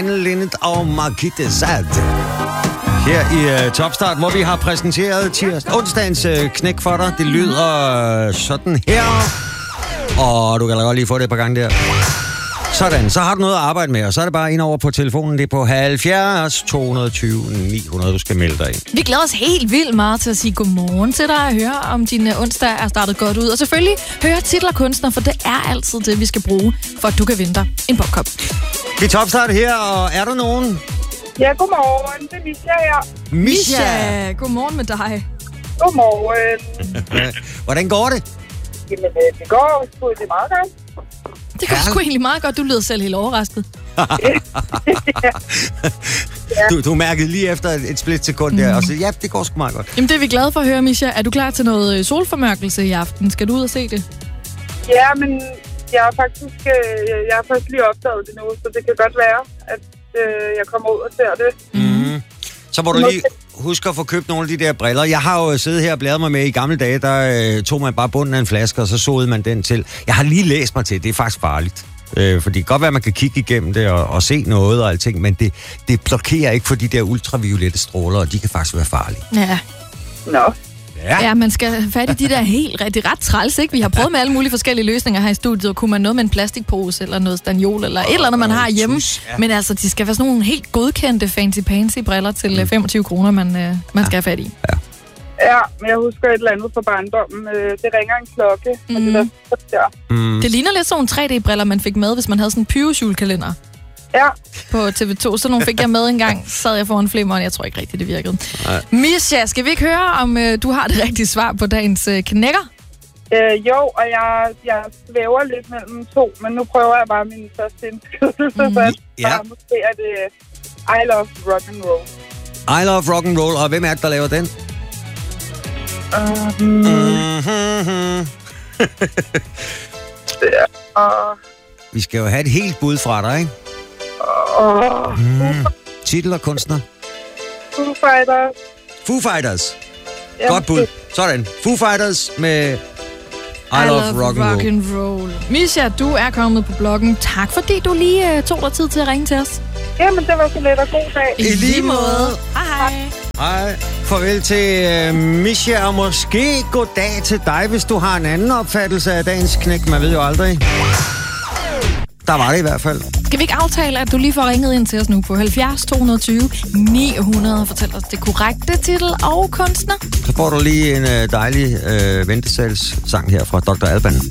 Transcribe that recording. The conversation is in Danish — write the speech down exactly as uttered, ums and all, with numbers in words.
Anne Linnet og Margithe Sad. Her i uh, Topstart, hvor vi har præsenteret tirsdag, onsdagens uh, knæk for dig. Det lyder uh, sådan her. Og du kan da godt lige få det et par gange der. Sådan, så har du noget at arbejde med, og så er det bare ind over på telefonen. Det er på halvfjerds to hundrede og tyve ni hundrede, du skal melde dig ind. Vi glæder os helt vildt meget til at sige godmorgen til dig og høre, om din uh, onsdag er startet godt ud. Og selvfølgelig høre titler kunstner, for det er altid det, vi skal bruge, for at du kan vinde dig en popkop. Vi Topstart her, og er der nogen? Ja, godmorgen. Det er Misha her. Misha, godmorgen med dig. Godmorgen. Hvordan går det? Jamen, det går sgu det meget godt. Det går sgu egentlig meget godt. Du lyder selv helt overrasket. du, du mærkede lige efter et splitsekund der, og så ja, det går sgu meget godt. Jamen, det er vi glade for at høre, Misha. Er du klar til noget solformørkelse i aften? Skal du ud og se det? Ja, men jeg har faktisk, jeg har faktisk lige opdaget det nu, så det kan godt være, at jeg kommer ud og ser det. Mm-hmm. Så må du lige huske at få købt nogle af de der briller. Jeg har jo siddet her og bladret mig med i gamle dage, der øh, tog man bare bunden af en flaske, og så såede man den til. Jeg har lige læst mig til, det er faktisk farligt. Øh, fordi det kan godt være, at man kan kigge igennem det og, og se noget og alting, men det, det blokerer ikke for de der ultraviolette stråler, og de kan faktisk være farlige. Ja. Nå. Ja. Ja, man skal have fat i de der helt... Det er ret træls, ikke? Vi har prøvet med alle mulige forskellige løsninger her i studiet, og kunne man noget med en plastikpose, eller noget stanjol, eller et eller andet, man har hjemme. Ja. Men altså, de skal være sådan nogle helt godkendte fancy-pansy briller til mm. femogtyve kroner, man, øh, man skal have fat i. Ja. Ja, men jeg husker et eller andet fra barndommen. Det ringer en klokke. Mm. Og det, der, der. Mm. Det ligner lidt sådan nogle tre D-briller, man fik med, hvis man havde sådan en Pyrus-julekalender. Ja. På T V to. Så nogle fik jeg med en gang. Sad jeg foran flimmeren. Jeg tror ikke rigtigt, det virkede. Nej. Misha, skal vi ikke høre, om øh, du har det rigtige svar på dagens øh, knækker? Øh, jo, og jeg, jeg svæver lidt mellem to, men nu prøver jeg bare min første indskydelse. Mm. Så ja. måske er det I Love Rock and Roll. I Love Rock and Roll, og hvem er det, der laver den? Um, mm-hmm. uh, Vi skal jo have et helt bud fra dig, ikke? Uh, mm. Titel og kunstner? Foo Fighters. Foo Fighters. Ja, godt bud. Sådan. Foo Fighters med I, I Love, love Rock, and, rock and Roll. Misha, du er kommet på bloggen. Tak fordi du lige uh, tog dig tid til at ringe til os. Jamen, det var så lidt og god dag. I lige måde. Hej hej. Hej. Farvel til uh, Misha, og måske goddag til dig, hvis du har en anden opfattelse af dagens knæk. Man ved jo aldrig. Der var det i hvert fald. Skal vi ikke aftale, at du lige får ringet ind til os nu på halvfjerds to hundrede og tyve ni hundrede? Fortæl os det korrekte titel og kunstner. Så får du lige en uh, dejlig uh, ventesalssang her fra doktor Alban.